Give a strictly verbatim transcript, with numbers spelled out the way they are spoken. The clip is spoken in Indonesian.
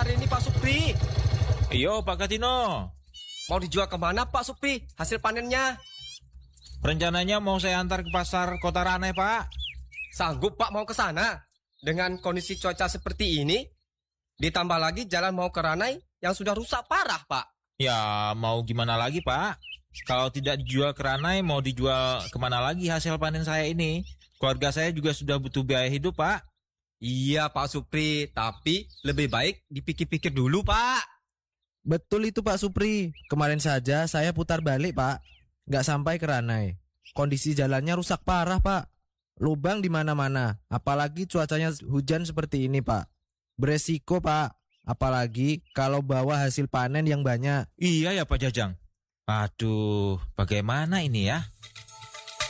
hari ini Pak Supri. Iyo Pak Katino. Mau dijual kemana Pak Supri hasil panennya? Rencananya mau saya antar ke pasar Kota Ranai Pak. Sanggup Pak mau ke sana? Dengan kondisi cuaca seperti ini, ditambah lagi jalan mau ke Ranai yang sudah rusak parah Pak. Ya mau gimana lagi Pak. Kalau tidak dijual ke Ranai, mau dijual kemana lagi hasil panen saya ini? Keluarga saya juga sudah butuh biaya hidup Pak. Iya Pak Supri, tapi lebih baik dipikir-pikir dulu Pak. Betul itu Pak Supri. Kemarin saja saya putar balik Pak, nggak sampai ke Ranai. Kondisi jalannya rusak parah Pak. Lubang di mana-mana. Apalagi cuacanya hujan seperti ini Pak. Beresiko Pak. Apalagi kalau bawa hasil panen yang banyak. Iya ya Pak Jajang. Aduh, bagaimana ini ya?